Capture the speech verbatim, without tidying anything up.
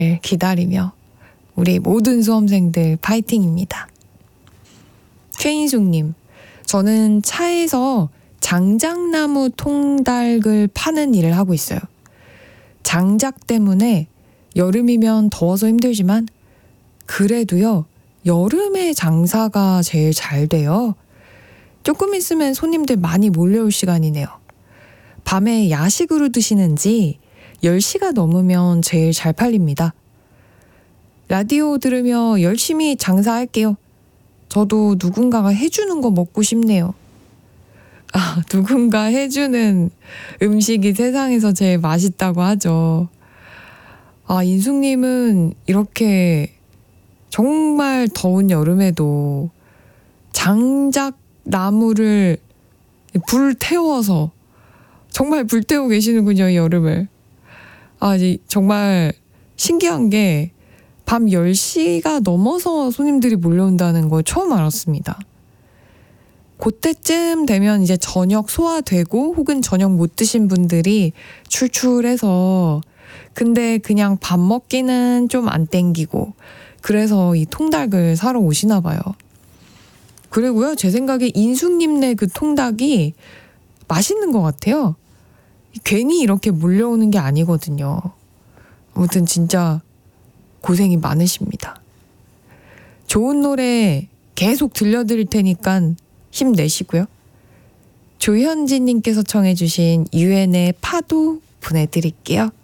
기다리며 우리 모든 수험생들 파이팅입니다. 최인숙님, 저는 차에서 장작나무 통닭을 파는 일을 하고 있어요. 장작 때문에 여름이면 더워서 힘들지만 그래도요, 여름에 장사가 제일 잘 돼요. 조금 있으면 손님들 많이 몰려올 시간이네요. 밤에 야식으로 드시는지 열 시가 넘으면 제일 잘 팔립니다. 라디오 들으며 열심히 장사할게요. 저도 누군가가 해주는 거 먹고 싶네요. 아, 누군가 해주는 음식이 세상에서 제일 맛있다고 하죠. 아, 인숙님은 이렇게 정말 더운 여름에도 장작 나무를 불 태워서 정말 불 태우고 계시는군요, 이 여름을. 아, 이제 정말 신기한 게 밤 열 시가 넘어서 손님들이 몰려온다는 걸 처음 알았습니다. 그때쯤 되면 이제 저녁 소화되고 혹은 저녁 못 드신 분들이 출출해서 근데 그냥 밥 먹기는 좀 안 땡기고 그래서 이 통닭을 사러 오시나 봐요. 그리고요, 제 생각에 인숙님네 그 통닭이 맛있는 것 같아요. 괜히 이렇게 몰려오는 게 아니거든요. 아무튼 진짜 고생이 많으십니다. 좋은 노래 계속 들려드릴 테니까 힘내시고요. 조현진님께서 청해주신 유엔의 파도 보내드릴게요.